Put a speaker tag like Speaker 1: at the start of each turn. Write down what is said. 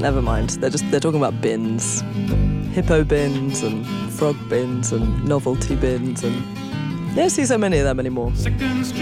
Speaker 1: never mind. They're talking about bins. Hippo bins and frog bins and novelty bins, and you don't see so many of them anymore.